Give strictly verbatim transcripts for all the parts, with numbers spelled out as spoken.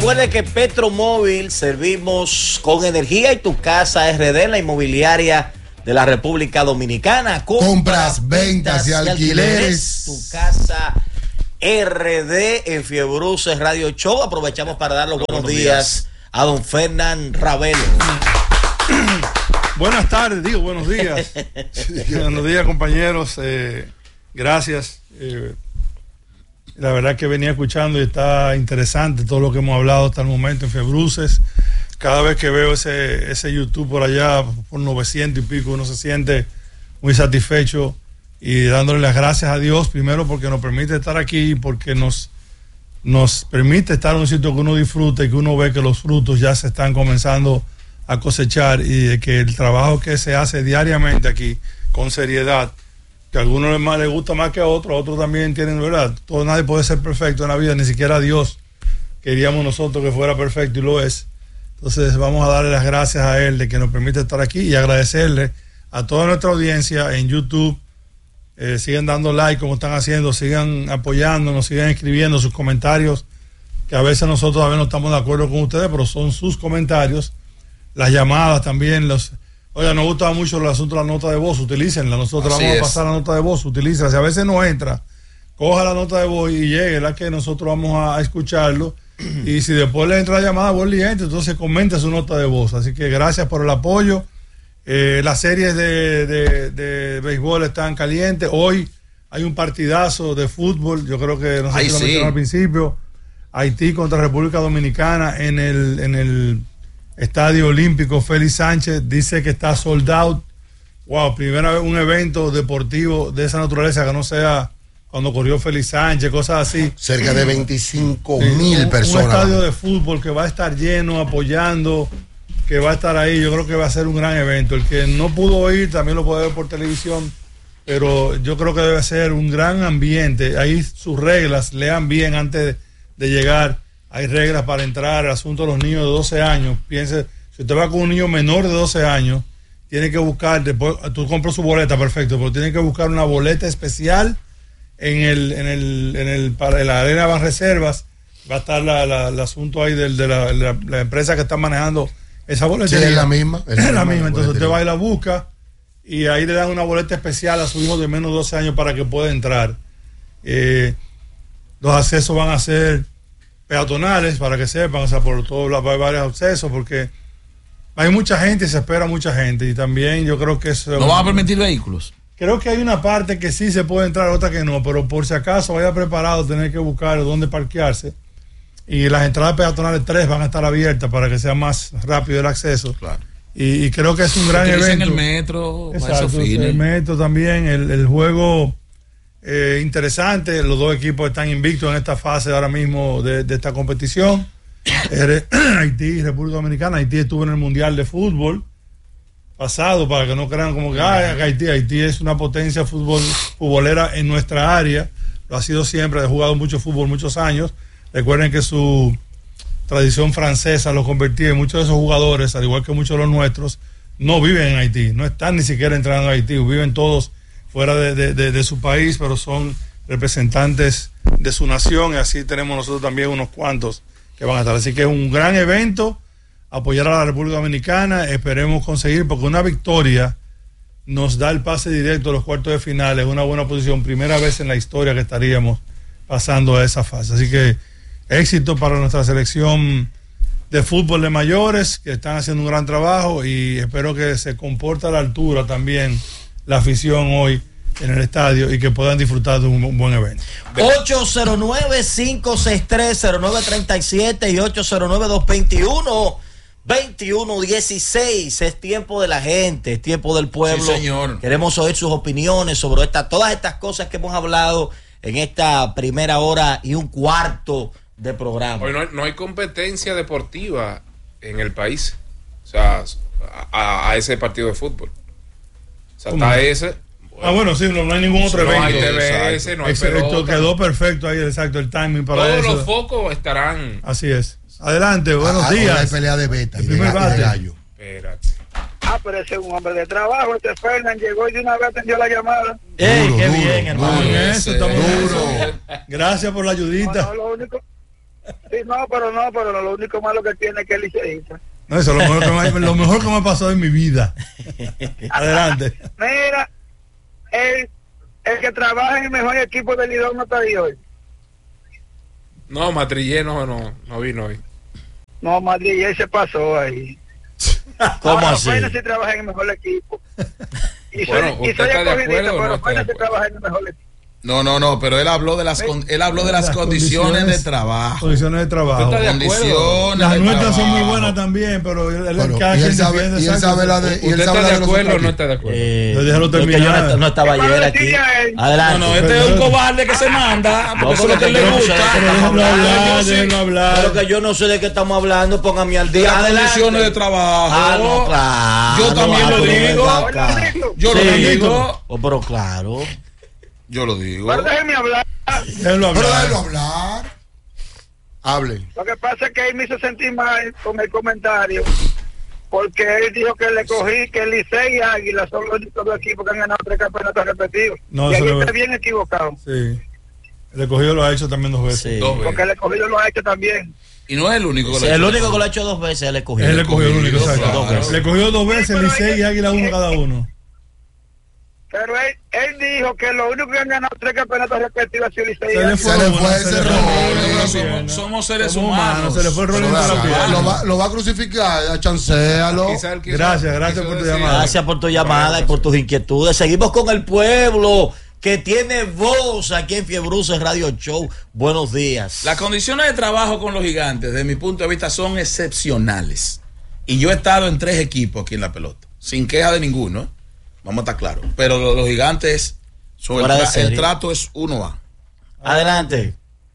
Recuerde que Petromóvil servimos con energía y tu casa R D, la inmobiliaria de la República Dominicana. Compras, Compras ventas y, y alquileres. alquileres. Tu casa R D en Fiebruces Radio Show. Aprovechamos para dar los buenos, buenos días, días a don Fernán Ravelo. Buenas tardes, digo, buenos días. Buenos días, compañeros. Eh, gracias. Eh, la verdad que venía escuchando y está interesante todo lo que hemos hablado hasta el momento en Fiebruces. Cada vez que veo ese, ese YouTube por allá, por novecientos y pico, uno se siente muy satisfecho y dándole las gracias a Dios, primero porque nos permite estar aquí y porque nos, nos permite estar en un sitio que uno disfruta y que uno ve que los frutos ya se están comenzando a cosechar y de que el trabajo que se hace diariamente aquí, con seriedad, que a algunos les, más, les gusta más que a otros, a otros también tienen, ¿verdad? Todo, nadie puede ser perfecto en la vida, ni siquiera Dios queríamos nosotros que fuera perfecto y lo es. Entonces vamos a darle las gracias a él de que nos permite estar aquí y agradecerle a toda nuestra audiencia en YouTube. Eh, sigan dando like como están haciendo, sigan apoyándonos, sigan escribiendo sus comentarios, que a veces nosotros a veces no estamos de acuerdo con ustedes, pero son sus comentarios. Las llamadas también, los... Oiga, nos gusta mucho el asunto de la nota de voz, utilícenla, nosotros Así vamos es. a pasar la nota de voz, utilícenla, si a veces no entra, coja la nota de voz y llegue, la que nosotros vamos a, a escucharlo, y si después le entra la llamada, vuelve y entra, entonces comente su nota de voz, así que gracias por el apoyo. Eh, las series de, de, de béisbol están calientes, hoy hay un partidazo de fútbol, yo creo que no sé si lo mencioné al principio, Haití contra República Dominicana en el, en el Estadio Olímpico Félix Sánchez, dice que está sold out. Wow, primera vez un evento deportivo de esa naturaleza que no sea cuando corrió Félix Sánchez, cosas así. Cerca de veinticinco mil personas. Un estadio de fútbol que va a estar lleno, apoyando, que va a estar ahí. Yo creo que va a ser un gran evento. El que no pudo ir también lo puede ver por televisión, pero yo creo que debe ser un gran ambiente. Ahí sus reglas, lean bien antes de, de llegar. Hay reglas para entrar, el asunto de los niños de doce años. Piense, si usted va con un niño menor de doce años, tiene que buscar, después, tú compras su boleta, perfecto, pero tiene que buscar una boleta especial en el, en el, en el, para la arena de Banreservas. Va a estar la, la, el asunto ahí del, de la, la, la empresa que está manejando esa boleta. Sí, es la misma. Es la, la misma, entonces usted va y la busca y ahí le dan una boleta especial a su hijo de menos de doce años para que pueda entrar. Eh, los accesos van a ser peatonales, para que sepan, o sea, por todos los varios accesos, porque hay mucha gente y se espera mucha gente, y también yo creo que eso... ¿No van a permitir vehículos? Creo que hay una parte que sí se puede entrar, otra que no, pero por si acaso vaya preparado, tener que buscar dónde parquearse, y las entradas peatonales tres van a estar abiertas para que sea más rápido el acceso. Claro. Y, y creo que es un gran evento. En el metro, exacto, el metro también, el, el juego... Eh, interesante, los dos equipos están invictos en esta fase ahora mismo de, de esta competición. eh, Haití y República Dominicana. Haití estuvo en el Mundial de Fútbol pasado, para que no crean como que ah, Haití, Haití es una potencia fútbol, futbolera en nuestra área, lo ha sido siempre, ha jugado mucho fútbol muchos años. Recuerden que su tradición francesa lo convertía en muchos de esos jugadores, al igual que muchos de los nuestros, no viven en Haití, no están ni siquiera entrando a Haití, viven todos fuera de, de, de, de su país, pero son representantes de su nación, y así tenemos nosotros también unos cuantos que van a estar. Así que es un gran evento, apoyar a la República Dominicana, esperemos conseguir, porque una victoria nos da el pase directo a los cuartos de finales, una buena posición, primera vez en la historia que estaríamos pasando a esa fase. Así que éxito para nuestra selección de fútbol de mayores, que están haciendo un gran trabajo, y espero que se comporte a la altura también la afición hoy en el estadio y que puedan disfrutar de un, un buen evento. ocho cero nueve, cinco seis tres, cero nueve tres siete y ocho cero nueve, dos dos uno, dos uno uno seis. Es tiempo de la gente, es tiempo del pueblo. Sí, señor. Queremos oír sus opiniones sobre esta, todas estas cosas que hemos hablado en esta primera hora y un cuarto de programa. Hoy no hay, no hay competencia deportiva en el país, o sea, a, a ese partido de fútbol. O sea, está ese. Bueno, ah, bueno, sí, no, no hay ningún otro no evento. Hay T V S, no hay exacto, quedó perfecto ahí, exacto, el timing para todos eso. Todos los focos estarán. Así es. Adelante, buenos ah, días. Hay pelea de beta el y, primer de, bate. y de gallo. Espérate. Ah, pero ese es un hombre de trabajo. Este Fernan llegó y de una vez atendió la llamada. ¡Ey, qué duro, bien, hermano! Duro, eso, estamos duro. Gracias por la ayudita. No, no, lo único, Sí, no, pero no, pero lo único malo que tiene es que él liceísta. No, eso es lo mejor que me, lo mejor que me ha pasado en mi vida. Adelante. Mira, el, el que trabaja en el mejor equipo del Lidón no está ahí hoy. No, Matrillé no, no, no vino hoy. No, Madrid, y él se pasó ahí. ¿Cómo Ahora, así? Fuentes sí trabaja en el mejor equipo. Y soy, Bueno, y ¿usted soy está de escogidista, acuerdo o no pero está de Fuentes sí acuerdo? trabaja en el mejor equipo. No, no, no, pero él habló de las con- él habló de las, Las condiciones, condiciones- de trabajo. Condiciones de trabajo. ¿Usted está de acuerdo? Condiciones Las de nuestras son muy trabajo. buenas también, pero él, él- Bueno, cada y quien él sabe, defiende, y él exacto. sabe la de, y ¿Usted él está sabe la de de los acuerdo o no otros. está de acuerdo? Eh, Yo déjalo es que yo terminar. no, no estaba ¿Qué más ayer le aquí. decía a él? Adelante. No, no, este es un cobarde que se manda, porque No, eso es lo que porque le yo no sé gusta. de qué Pero estamos déjenlo hablando. hablar, Yo sí. déjenlo hablar. Pero que yo no sé de qué estamos hablando, póngame al De día. las Adelante. condiciones de trabajo. Ah, no, claro. Yo también lo Ah, pero digo. venga acá. Yo Sí. lo digo. Oh, pero claro. Yo lo digo. Pero déjenme hablar. Déjenlo Pero hablar. déjalo hablar. Hable. Lo que pasa es que él me hizo sentir mal con el comentario, porque él dijo que le cogí que el Licey y Águila son los únicos dos equipos que han ganado tres campeonatos repetidos. No, y eso ahí le- está bien equivocado, Sí. El escogido lo ha hecho también dos veces. Sí. Dos veces. porque el escogido lo ha hecho también. Y no es el único que Sí, lo ha el hecho. único que lo ha hecho dos veces, él escogió. Él le cogió el único, Claro. exacto. Dos veces. Le cogió dos veces, pero Licey es y Águila, uno que- cada uno. Pero él, él dijo que lo único que han ganado tres campeonatos repetidos ha sido Licey y Se le Águila. fue, Se le uno, fue se ese le fue rol. uno, Somos- se le fue somos seres Somos humanos. Se le fue el rol Lo entre va, las piernas. lo va- lo va a crucificar, ya chancéalo. Quizá él quiso- Gracias, gracias quiso por tu decir- llamada. Gracias por tu llamada y por tus inquietudes. Seguimos con el pueblo que tiene voz aquí en Fiebruces Radio Show. Buenos días. Las condiciones de trabajo con los gigantes, desde mi punto de vista, son excepcionales. Y yo he estado en tres equipos aquí en la pelota, sin queja de ninguno. Vamos a estar claros. Pero los, los gigantes, son el, Fuera de tra- el serie. trato es uno A. Adelante.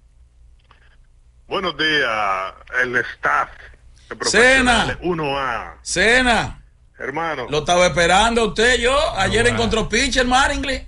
Buenos días, el staff de Cena. profesionales uno A. Cena, Hermano, lo estaba esperando a usted. Yo ayer bueno. encontró pitcher Maringly.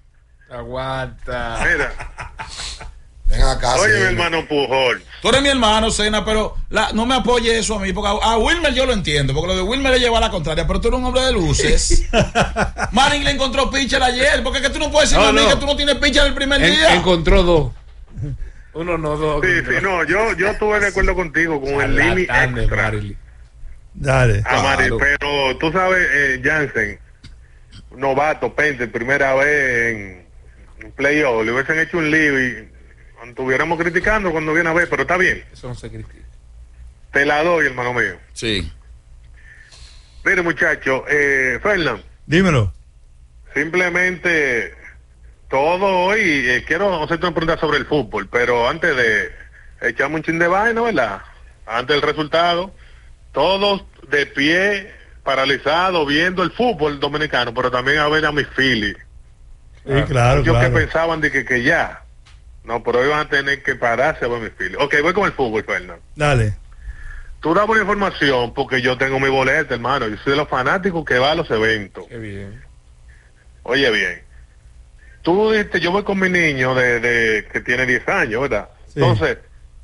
Aguanta. mira, Ven acá. oye sí. mi hermano Pujol, Tú eres mi hermano, Cena, pero la- no me apoye eso a mí, porque a, a Wilmer yo lo entiendo, porque lo de Wilmer le lleva a la contraria, pero tú eres un hombre de luces. Maringly encontró pitcher ayer, porque es que tú no puedes decirme No, a mí no. que tú no tienes pitcher el primer En- día. encontró dos. Uno no, dos. sí, sí, no, yo, yo estuve de acuerdo contigo con el Lini Charlatán de extra. Marilyn. Dale. a Mari, Claro. pero tú sabes, eh, Jansen, novato, Pente, primera vez en, en playoff, le hubiesen hecho un lío y estuviéramos criticando cuando viene a ver, pero está bien, Eso no se critica. te la doy, hermano mío. Sí. Mire, muchacho, eh, Fernán, Dímelo. simplemente todo hoy, eh, quiero hacerte una pregunta sobre el fútbol, pero antes de echarme un chin de vaina, ¿verdad? Antes del resultado, todos de pie, paralizados, viendo el fútbol dominicano, pero también a ver a mis Phillies. Sí, claro, Muchos claro. que pensaban de que, que ya, no, pero hoy van a tener que pararse a ver mis Phillies. Ok, voy con el fútbol, Fernando. Dale. Tú dame una información, porque yo tengo mi boleta, hermano, yo soy de los fanáticos que va a los eventos. Qué bien. Oye bien, tú dijiste, yo voy con mi niño de, de que tiene diez años, ¿verdad? Sí. Entonces,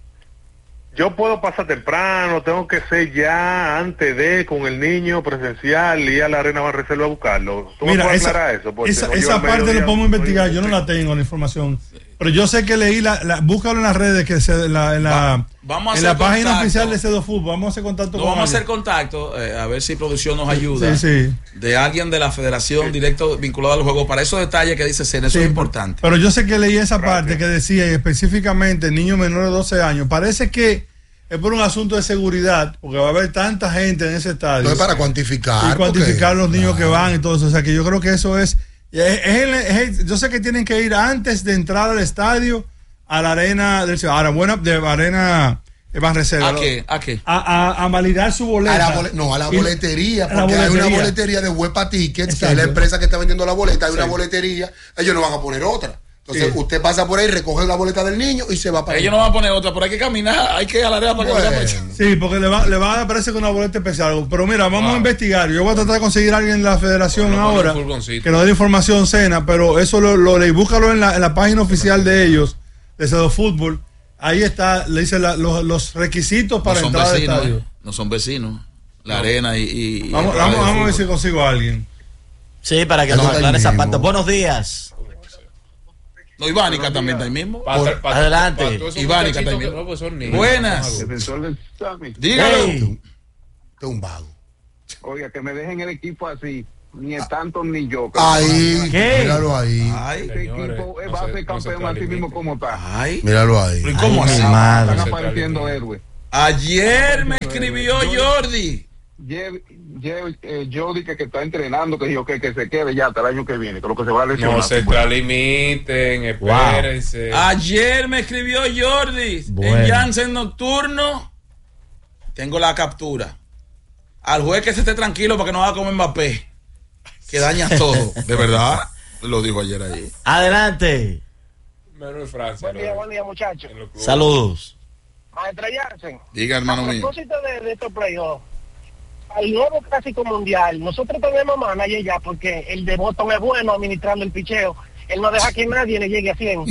yo puedo pasar temprano, tengo que ser ya antes de con el niño presencial y a la Arena Banreserva a buscarlo. ¿Tú me Mira, puedes esa, aclarar eso? Porque esa, no, yo esa al parte mediodía lo podemos estoy- investigar. Yo no la tengo, la información. Pero yo sé que leí, la, la búscalo en las redes, que se, en la, en la, Va- vamos a en la hacer página contacto. oficial de Cedo Fútbol. Vamos a hacer contacto No, con vamos a hacer alguien. contacto, eh, a ver si producción nos ayuda. Sí, sí. De alguien de la federación directo vinculado al juego. Para esos detalles que dice Cena, eso Sí, es importante. Pero yo sé que leí esa Gracias. parte que decía y específicamente niños menores de doce años. Parece que es por un asunto de seguridad, porque va a haber tanta gente en ese estadio. No es para cuantificar. Y cuantificar porque- los niños que Claro. van y todo eso. O sea que yo creo que eso es. es- es el- es el- yo sé que tienen que ir antes de entrar al estadio a la arena del ahora buena de arena de Banreserva. ¿A qué? ¿A qué? A, a, a validar su boleta. A la bole- no, a la Y- boletería, a la porque hay una boletería. boletería de Huepa Tickets, que es la Exacto. empresa que está vendiendo la boleta, hay una Sí. boletería, ellos no van a poner otra. Entonces, Sí. usted pasa por ahí, recoge la boleta del niño y se va para Ellos allá. no van a poner otra, pero hay que caminar, hay que ir a la arena para que Bueno. vayan. Sí, porque le va, le va a aparecer con una boleta especial. Pero mira, vamos Wow. a investigar. Yo voy a tratar de conseguir a alguien de la federación Bueno, ahora con un furgoncito. que nos dé la información, Cena, pero eso lo, lo leí. Búscalo en la, en la página oficial de ellos, de Cedo Fútbol. Ahí está, le dice la- los, los requisitos No para son entrar al vecinos, estadio. eh. No son vecinos. La arena y. y- y Vamos, el vamos, radio vamos a ver fútbol. si consigo a alguien. Sí, para que Eso nos está aclare esa mismo. parte. Buenos días. No, Ivánica también está ahí mismo. Por- adelante. Ivánica está ahí mismo. No, pues son niños. Buenas. Defensor del Sami. Dígalo. Hey. Este es un vago. Oiga, que me dejen el equipo así. Ni es tanto ni yo. que Ahí, ¿Qué? míralo ahí. Ay, Este Señores, equipo no va a se- ser no campeón se así mismo extralimiten. como está. ay. Míralo ahí. ¿Y cómo Ay, así? mi madre. Están apareciendo héroes. Ayer me escribió Jordi. Ye- ye- eh, yo dije que está entrenando, que yo que, que se quede ya hasta el año que viene, que lo que se va a lesionar. No se extralimiten, espérense. Ayer me escribió Jordi Bueno. en Janssen Nocturno. Tengo la captura. Al juez que se esté tranquilo para que no haga como Mbappé, que daña todo. De verdad, lo dijo ayer ahí. Adelante. Menos en Francia. Buen día, ¿no? buen día, muchachos. En los clubes. Saludos. Maestra Jansen, Diga, hermano a mío. propósito de, de estos playoffs, al nuevo clásico mundial, nosotros tenemos manager ya porque el de Boston es bueno administrando el picheo. Él no deja que nadie le llegue a cien.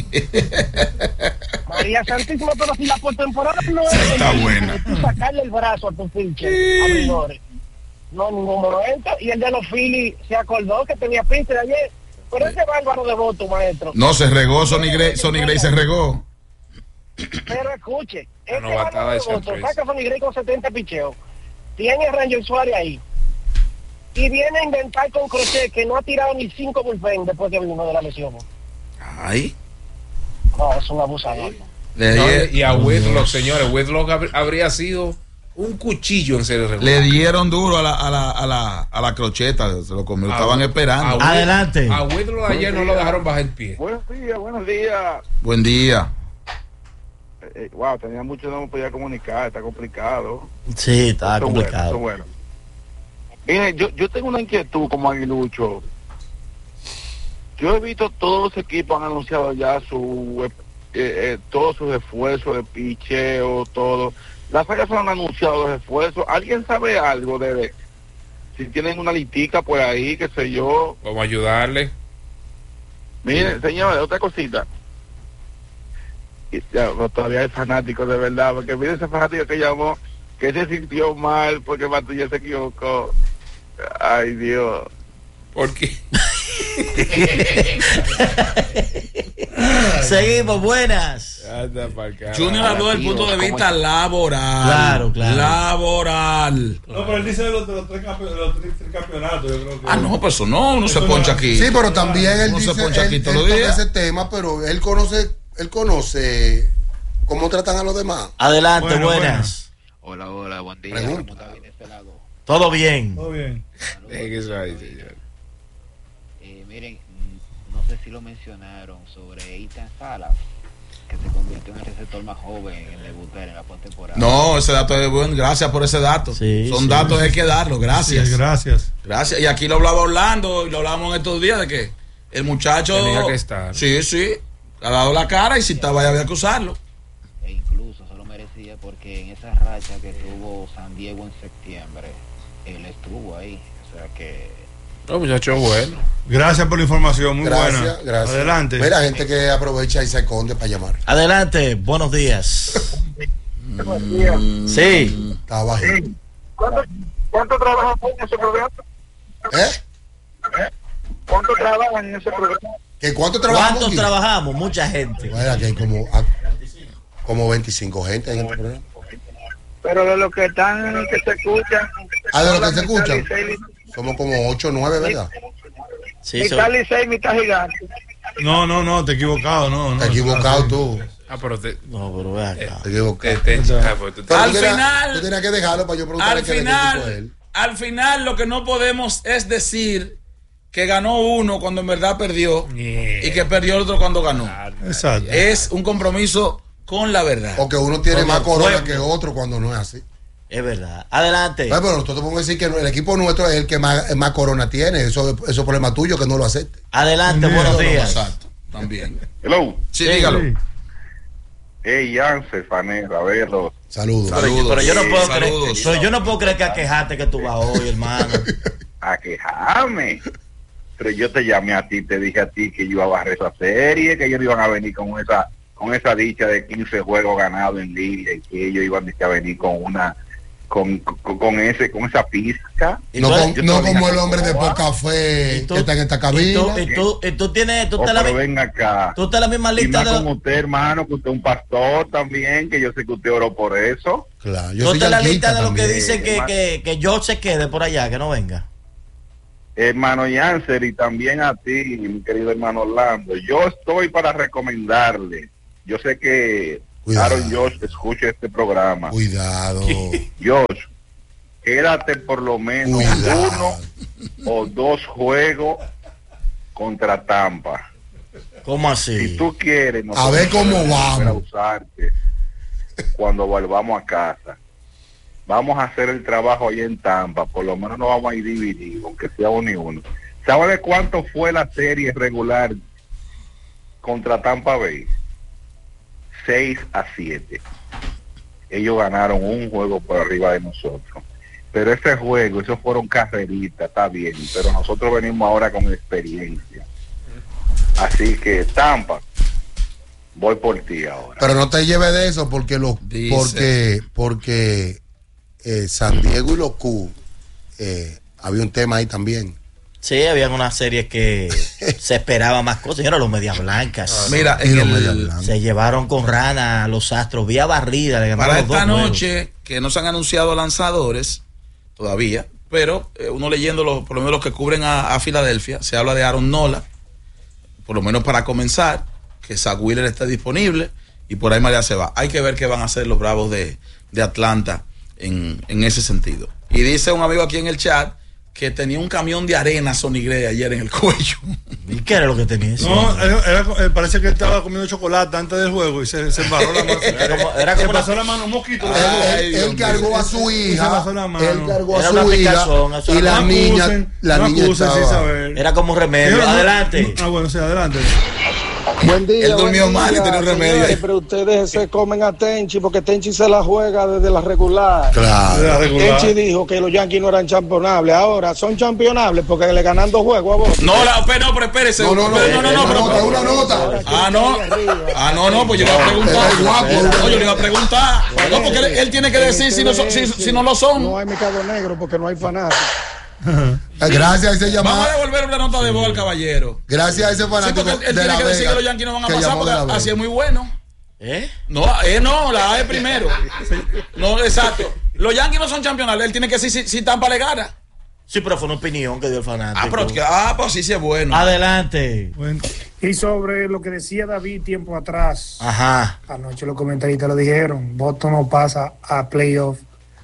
María Santísima, pero si la postemporada no es Está el- buena. tú sacarle el brazo a tu pitcher, abridores. No en ningún momento. Y el de los Phillies se acordó que tenía pitcher ayer. Pero ese bárbaro de voto, maestro. No, se regó, Sonny Gray, Sonny Gray se regó. Pero escuche, La este novatada bárbaro de de Sean voto Tracy. saca a Sonny Gray con setenta picheos. Tiene a Ranger Suárez ahí. Y viene a inventar con Crochet que no ha tirado ni cinco bullpen después que vino de la lesión. Ay. No, es un abusador. Le, No, di- y a Whitlock, señores, Whitlock hab- habría sido un cuchillo en serie regular. le dieron duro a la, a la, a la, a la crocheta. Se lo comió. A- Estaban esperando. a Whit- Adelante. A Whitlock ayer no lo dejaron bajar el pie. Buenos días, buenos días. Buen día. Eh, eh, wow, tenía mucho no me podía comunicar, está complicado. Sí, está Eso es complicado. bueno, eso es bueno. Mire, yo, yo tengo una inquietud como aguilucho. Yo he visto todos los equipos han anunciado ya su eh, eh, todos sus esfuerzos de picheo, todo. Las áreas han anunciado los esfuerzos. ¿Alguien sabe algo de, de si tienen una litica por ahí, qué sé yo? Vamos a ayudarle. Mire, señores, otra cosita. Y ya, no, todavía hay fanáticos de verdad, porque mire ese fanático que llamó, que se sintió mal porque Matilla se equivocó. Ay, Dios. ¿Por qué? Seguimos, buenas. Anda pa'l carajo. Junior habló del punto de vista laboral. Claro, claro. Laboral. No, pero él dice de los, de los tres, campe- de los tres campeonatos. Yo creo que Ah, no, pues eso no, uno se Eso poncha no- aquí. Sí, pero también él No se dice, poncha aquí él, todos él los toca días. ese tema, pero él conoce, él conoce cómo tratan a los demás. Adelante, Bueno, buenas. Hola, hola, buen día. Pregunta. ¿Cómo está bien este lado? Todo bien. todo bien. Deje que eso ahí, señor. Eh, miren, mm, no sé si lo mencionaron sobre Ethan Salas, que se convirtió en el receptor más joven en debutar en la postemporada. No, ese dato es bueno. Gracias por ese dato. Sí, Son sí. datos, hay que darlos. Gracias. Sí, gracias. Gracias. Y aquí lo hablaba Orlando y lo hablábamos en estos días de que el muchacho. Tenía que estar. Sí, sí. Ha dado la cara y si estaba ya había que usarlo. E incluso se lo merecía porque en esa racha que tuvo San Diego en septiembre, él estuvo ahí. O sea que No, muchacho, bueno. Gracias por la información, muy Gracias, buena. gracias. Adelante. Mira, gente que aprovecha y se esconde para llamar. Adelante, buenos días. Buen día. Sí. Está bajito. ¿Cuánto, cuánto trabajan en ese programa? ¿Eh? ¿Cuánto trabajan en ese programa? ¿Que cuánto trabajamos ¿Cuántos aquí? trabajamos? Mucha gente. Mira, que hay como, a- como veinticinco gente en este programa. Pero de los que están, que se escuchan. Ah, de los que se mitad escuchan. Licey, Somos como ocho o nueve, ¿verdad? Sí, so- mitad Licey, mitad Gigante. No, no, no, te he equivocado, no. no Te has equivocado sí. tú. Ah, pero te. No, pero ve acá. Te equivocado. te, te ah, pues tú- Pero Al tú tenías- final- Tú tenías que dejarlo para yo preguntarle Al qué de qué tipo es final, él. al final lo que no podemos es decir que ganó uno cuando en verdad perdió Yeah. y que perdió el otro cuando ganó. Exacto. Es un compromiso con la verdad. O que uno tiene Con más el corona pueblo. que otro cuando no es así. Es verdad. Adelante. Bueno, pero nosotros podemos decir que el equipo nuestro es el que más, más corona tiene. Eso, eso es problema tuyo que no lo acepte. Adelante, Sí, buenos no, no, días. Exacto, también. Hello. Sí, Sí. dígalo. Sí. Hey, Yance, Fanera, a verlo. Saludos. Pero, Saludos. pero yo no puedo Saludos. creer. Pero yo no puedo creer que a quejarte que tú vas hoy, hermano. A quejarme. Pero yo te llamé a ti, te dije a ti que yo iba a barrer esa serie, que ellos iban a venir con esa con esa dicha de quince juegos ganados en línea y que ellos iban a venir con una con, con, con ese con esa pizca. No, con, no como el hombre de poca fe que está en esta cabina. Y tú, y tú, y tú tienes, tú Oh, estás la, pero ven acá. tú estás en la misma Y lista más de con los, usted, hermano, que usted es un pastor también, que yo sé que usted oró por eso. Claro, tú yo soy estás en la lista yanquista de los que también. dicen que, que, que George se quede por allá, que no venga. Hermano Yancer, y también a ti, mi querido hermano Orlando, yo estoy para recomendarle. Yo sé que Cuidado. Aaron Josh escucha este programa. Cuidado. Josh, quédate por lo menos Cuidado. uno o dos juegos contra Tampa. ¿Cómo así? Si tú quieres, A ver cómo podemos vamos. volver a usarte cuando volvamos a casa. Vamos a hacer el trabajo ahí en Tampa, por lo menos no vamos a ir divididos, aunque sea uno y uno. ¿Sabe de cuánto fue la serie regular contra Tampa Bay? seis a siete. Ellos ganaron un juego por arriba de nosotros. Pero ese juego, esos fueron carreritas, está bien, pero nosotros venimos ahora con experiencia. Así que Tampa, voy por ti ahora. Pero no te lleves de eso porque los Dice. porque porque eh, San Diego y los Q eh, había un tema ahí también. Sí, habían unas series que se esperaba más cosas. Y ahora los Medias Blancas. Mira, Y en los el- Medias Blancas. Se llevaron con rana a los Astros vía barrida. Le ganaron para los dos esta juegos. noche, que no se han anunciado lanzadores todavía, pero eh, uno leyendo los, por lo menos los que cubren a, a Filadelfia, se habla de Aaron Nola, por lo menos para comenzar, que Zach Wheeler está disponible y por ahí María se va. Hay que ver qué van a hacer los Bravos de, de Atlanta en, en ese sentido. Y dice un amigo aquí en el chat que tenía un camión de arena Sonny Gray ayer en el cuello. ¿Y qué era lo que tenía ese No, hombre? era- era- eh, parece que él estaba comiendo chocolate antes del juego y se, se embarró la mano. Era como- era se como pasó una- la mano, un mosquito. Él, Ay, él- Dios él mío. cargó a su Y se hija, pasó la mano. él cargó a Era su una hija picazón, eso y era la No niña, acusen, la no niña acusen sin estaba. saber. Era como un remedio. Sí, no, Adelante. Ah, bueno, sí, adelante. Buen día. Él durmió buen mal y día, tenía un remedio señores, ahí. pero ustedes se comen a Tenchi porque Tenchi se la juega desde la regular. Claro. Era regular. Tenchi dijo que los Yankees no eran championables. Ahora son championables porque le ganan dos juegos a vos. No, la, pero, no, pero espérese. No, no, no, Pero no, no, una pero- nota, una nota. Ah, no. Ah, no, no, pues yo le iba a preguntar. es guapo. No, yo le iba a preguntar. No, porque él, él tiene que decir si no, son- si, si no lo No son. hay mercado negro porque no hay fanáticos. Eh, Gracias a ese Vamos llamado. a devolver una nota de voz al caballero. Gracias a ese Sí, fanático porque él de tiene la que decir Vega que los Yankees no van a que pasar llamó de la porque Vega. así es muy bueno. ¿Eh? No, eh, no, la A es primero. No, exacto. Los Yankees no son campeonables. Él tiene que decir si, si Tampa le gana. Sí, pero fue una opinión que dio el fanático. Ah, pero que- ah, pues sí, sí es bueno. Adelante. Bueno, Y sobre lo que decía David tiempo atrás, Ajá. anoche los comentaristas lo dijeron, Boston no pasa a playoff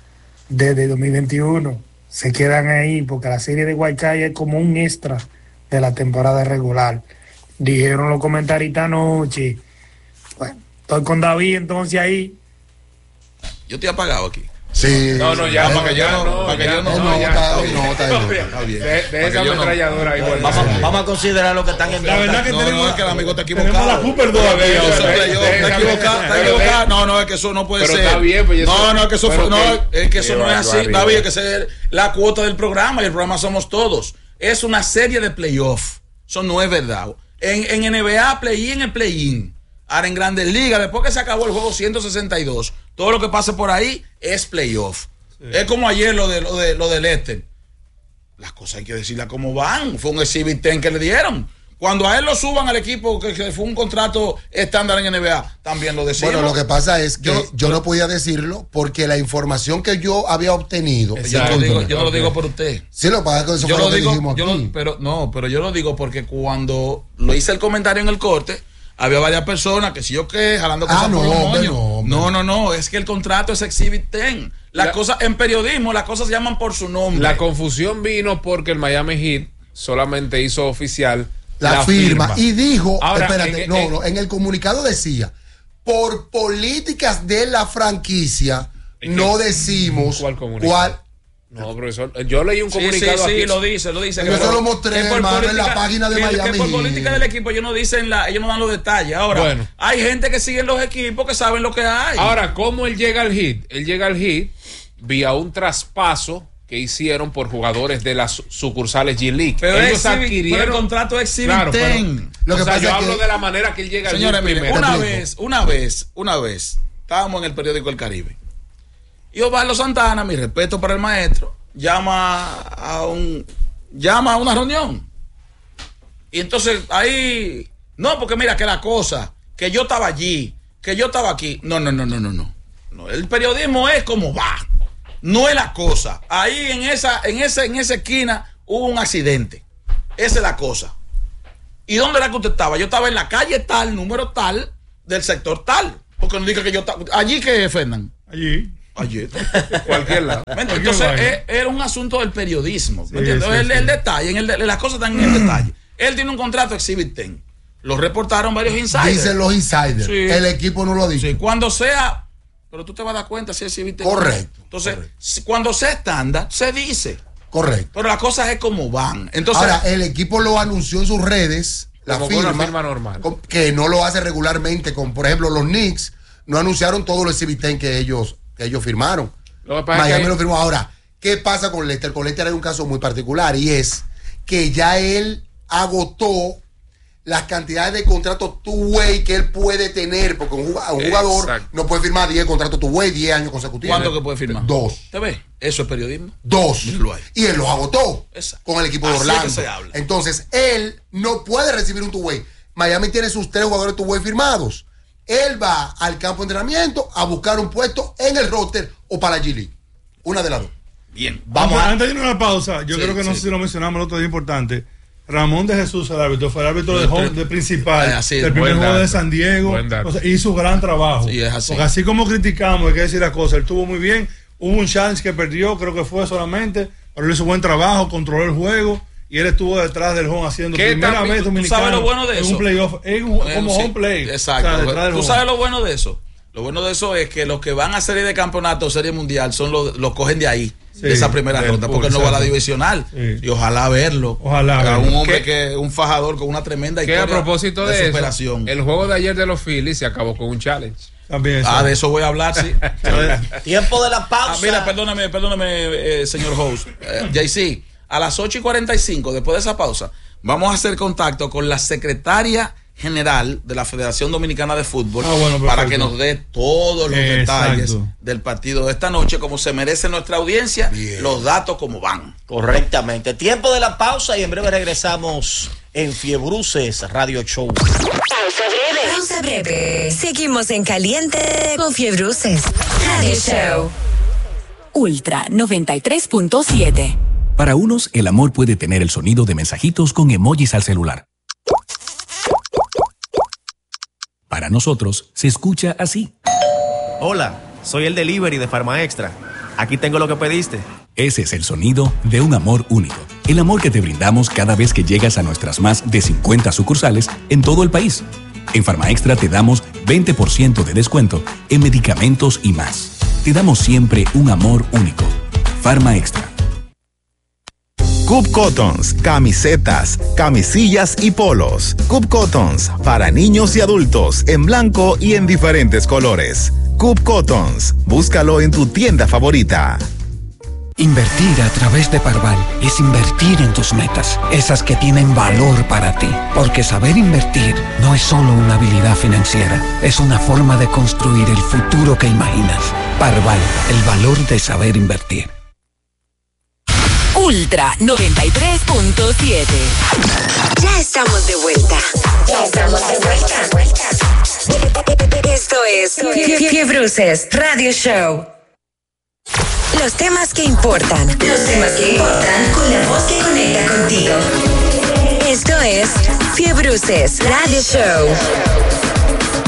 desde dos mil veintiuno. Se quedan ahí porque la serie de Guaycay es como un extra de la temporada regular. Dijeron los comentaristas anoche. Bueno, estoy con David entonces ahí. Yo estoy apagado aquí. Sí. No, no, ya, Él- para que yo no, para que ya, yo no- él no, no, ya, está- está no, está bien. Está bien. De, de Para que esa yo no- ametralladora ahí, bueno. Vamos, vamos a considerar lo que están en la verdad que No, tenemos, no, es que el amigo está tenemos equivocado. la Cooper dos aquí Pero ahora. Eso de- es yo, de- está de- equivocado, está pero equivocado. de- No, no, es que eso no puede pero ser. está bien, pues, y eso- no, no, es que eso pero fue, no, que- es que eso qué no es así, barbaridad. David, es que esa es la cuota del programa y el programa somos todos. Es una serie de playoff. Eso no es verdad. En, en N B A, play-in es play-in. Ahora en Grandes Ligas, después que se acabó el juego ciento sesenta y dos, todo lo que pase por ahí es playoff. Es como ayer lo de lo de lo del Este. Las cosas hay que decirlas como van. Fue un exhibit ten que le dieron. Cuando a él lo suban al equipo, que, que fue un contrato estándar en N B A, también lo decimos. Bueno, lo que pasa es que Yo- yo, no podía decirlo porque la información que yo había obtenido. yo, no lo digo, yo no lo Ok. digo por usted. Sí, lo que pasa es que eso Yo fue lo lo que digo, dijimos yo aquí. lo- pero no, pero yo lo digo porque cuando lo hice el comentario en el corte, había varias personas que si yo qué, jalando cosas Ah, no, por los hombre, moños. no, hombre. No, no, no, es que el contrato es Exhibit ten. Las La- cosas en periodismo, las cosas se llaman por su nombre. La confusión vino porque el Miami Heat solamente hizo oficial La, firma. Y dijo, Ahora, espérate, en- no, en- no, en el comunicado decía, por políticas de la franquicia, ¿En qué? no decimos ¿Cuál comunicado? cuál. No, profesor, yo leí un Sí, sí, comunicado sí, aquí. lo dice, lo dice. Yo que se por- lo mostré, que por hermano, en la página de que- Miami Que por Heat. política del equipo ellos no dicen la, ellos no dan los detalles. Ahora, Bueno. hay gente que sigue los equipos que saben lo que hay. Ahora, ¿cómo él llega al Heat? Él llega al Heat vía un traspaso que hicieron por jugadores de las sucursales G League. pero, Ellos es Exhibit- adquirieron pero el contrato es Exhibit Claro, pero- ten. Lo que o sea, pasa yo es hablo que- de la manera que él llega al Señores, Heat miren, primero. una Te explico. vez, una vez, una vez, estábamos en el periódico El Caribe Y Osvaldo Santana, mi respeto para el maestro, llama a un llama a una reunión. Y entonces ahí, no, porque mira que la cosa, que yo estaba allí, que yo estaba aquí. No, no, no, no, no, no. no el periodismo es como va. No es la cosa. Ahí en esa, en esa, en esa esquina hubo un accidente. Esa es la cosa. ¿Y dónde era que usted estaba? Yo estaba en la calle tal, número tal, del sector tal. Porque no diga que yo estaba. ¿Allí qué, Fernán? Allí. Allí. Cualquier lado. Entonces, es, era un asunto del periodismo. Sí, ¿me entiendes? sí, el, sí. el detalle, en el, las cosas están en el detalle. Él tiene un contrato Exhibit diez. Lo reportaron varios insiders. Dicen los insiders. Sí. El equipo no lo dice. Sí, cuando sea. Pero tú te vas a dar cuenta si es Exhibit diez. Correcto. Entonces, correcto. si- cuando sea estándar, se dice. Correcto. Pero las cosas es como van. Entonces, Ahora, el equipo lo anunció en sus redes, la Como con una firma, firma normal. con- que no lo hace regularmente, con por ejemplo los Knicks, no anunciaron todo el Exhibit diez que ellos, que ellos firmaron. Lo que pasa es Miami que- lo firmó. Ahora, ¿qué pasa con Lester? Con Lester hay un caso muy particular y es que ya él agotó las cantidades de contratos two-way que él puede tener, porque un jug- un jugador Exacto. no puede firmar diez contratos two-way, diez años consecutivos. ¿cuánto que puede firmar? Dos. ¿Te ves? Eso es periodismo. Dos. Míralo ahí. Y él los agotó Exacto. con el equipo de Así Orlando. que se habla. Entonces, él no puede recibir un two-way. Miami tiene sus tres jugadores two-way firmados. Él va al campo de entrenamiento a buscar un puesto en el roster o para la G League. Una de las dos. Bien. Vamos antes, antes de ir a una pausa, yo Sí, creo que no sí. sé si lo mencionamos el otro día importante. Ramón de Jesús, el árbitro, fue el árbitro de, home, de principal Eh, así es, del primer buen juego de dato. San Diego. Buen dato. O sea, hizo gran trabajo. Sí, es así. Porque así como criticamos, hay que decir la cosa, él estuvo muy bien. Hubo un challenge que perdió, creo que fue solamente, pero él hizo buen trabajo, controló el juego y él estuvo detrás del home haciendo ¿Qué primera también- vez tú dominicano sabes lo bueno de en eso? un playoff, en un- Eh, como sí, home play. Exacto. O sea, detrás del ¿Tú home. sabes lo bueno de eso? Lo bueno de eso es que los que van a serie de campeonato, serie mundial, son los, los cogen de ahí, Sí, de esa primera del ronda, pool, porque no va a la exacto. divisional. Sí. Y ojalá verlo. Ojalá A verlo. un hombre ¿Qué? que, un fajador con una tremenda Que a historia propósito de, superación. eso, el juego de ayer de los Phillies se acabó con un challenge. También Ah, de eso voy a hablar, sí. Tiempo de la pausa. Ah, mira, perdóname, perdóname, eh, señor host. Eh, J C, a las ocho y cuarenta y cinco, después de esa pausa, vamos a hacer contacto con la secretaria general de la Federación Dominicana de Fútbol Ah, bueno, perfecto. para que nos dé todos los Exacto. detalles del partido de esta noche, como se merece nuestra audiencia, Bien. los datos como van. Correctamente. Tiempo de la pausa y en breve regresamos en Fiebruces Radio Show. Pausa breve. Pausa breve. Seguimos en caliente con Fiebruces Radio Show. Ultra noventa y tres punto siete. Para unos, el amor puede tener el sonido de mensajitos con emojis al celular. Para nosotros, se escucha así. Hola, soy el delivery de Farma Extra. Aquí tengo lo que pediste. Ese es el sonido de un amor único. El amor que te brindamos cada vez que llegas a nuestras más de cincuenta sucursales en todo el país. En Farma Extra te damos veinte por ciento de descuento en medicamentos y más. Te damos siempre un amor único. Farma Extra. Coop Cottons, camisetas, camisillas y polos. Coop Cottons, para niños y adultos, en blanco y en diferentes colores. Coop Cottons, búscalo en tu tienda favorita. Invertir a través de Parval es invertir en tus metas, esas que tienen valor para ti. Porque saber invertir no es solo una habilidad financiera, es una forma de construir el futuro que imaginas. Parval, el valor de saber invertir. Ultra noventa y tres punto siete. Ya estamos de vuelta. Ya estamos de vuelta. Esto es Fie- Fiebruces Radio Show. Los temas que importan. Los temas que importan con la voz que conecta contigo. Esto es Fiebruces Radio Show.